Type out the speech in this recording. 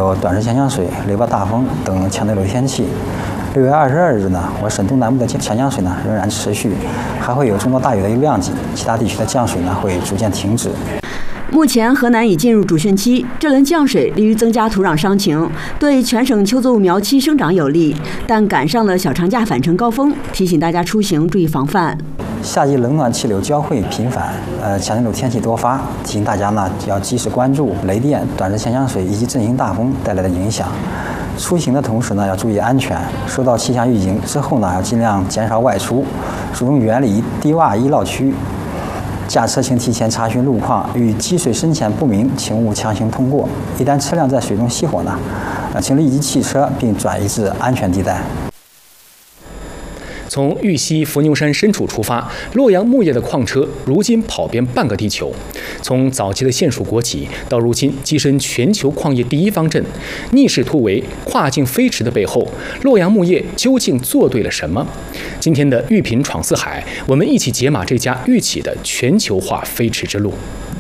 有短时强降水、雷暴大风等强对流天气。6月22日呢，我省东南部的强降水呢仍然持续，还会有中到大雨的一个量级，其他地区的降水呢会逐渐停止。 目前河南已进入主汛期，这轮降水利于增加土壤伤情，对全省秋作物苗期生长有利，但赶上了小长假返程高峰，提醒大家出行注意防范。 夏季冷暖气流交汇频繁，强对流天气多发，提醒大家呢要及时关注雷电、短时强降水以及阵性大风带来的影响。出行的同时呢，要注意安全。收到气象预警之后呢，要尽量减少外出，主动远离低洼易涝区。驾车请提前查询路况，遇积水深浅不明，请勿强行通过。一旦车辆在水中熄火呢，请立即弃车并转移至安全地带。 从玉溪伏牛山深处出发，洛阳木业的矿车如今跑遍半个地球。从早期的县属国企，到如今跻身全球矿业第一方阵，逆势突围、跨境飞驰的背后，洛阳木业究竟做对了什么？今天的玉品闯四海，我们一起解码这家玉企的全球化飞驰之路。